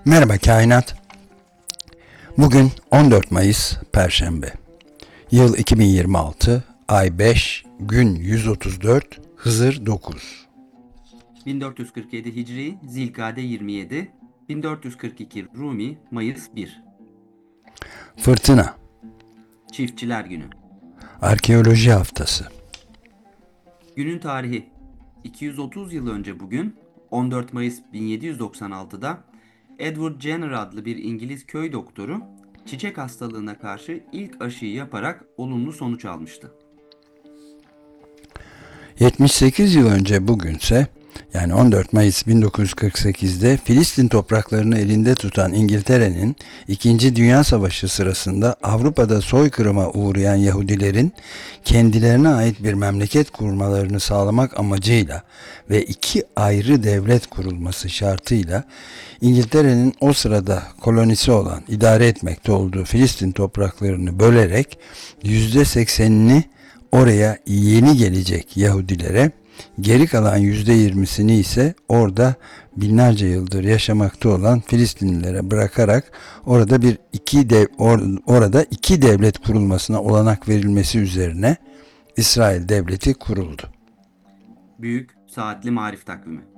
Merhaba kainat. Bugün 14 Mayıs Perşembe. Yıl 2026, ay 5, gün 134, Hızır 9. 1447 Hicri, Zilkade 27, 1442 Rumi, Mayıs 1. Fırtına, Çiftçiler Günü. arkeoloji haftası. Günün tarihi: 230 yıl önce bugün, 14 Mayıs 1796'da Edward Jenner adlı bir İngiliz köy doktoru çiçek hastalığına karşı ilk aşıyı yaparak olumlu sonuç almıştı. 78 yıl önce bugünse, yani 14 Mayıs 1948'de Filistin topraklarını elinde tutan İngiltere'nin 2. Dünya Savaşı sırasında Avrupa'da soykırıma uğrayan Yahudilerin kendilerine ait bir memleket kurmalarını sağlamak amacıyla ve 2 ayrı devlet kurulması şartıyla İngiltere'nin o sırada kolonisi olan, idare etmekte olduğu Filistin topraklarını bölerek %80'ini oraya yeni gelecek Yahudilere, geri kalan %20'sini ise orada binlerce yıldır yaşamakta olan Filistinlilere bırakarak orada iki devlet kurulmasına olanak verilmesi üzerine İsrail devleti kuruldu. Büyük Saatli Marif Takvimi.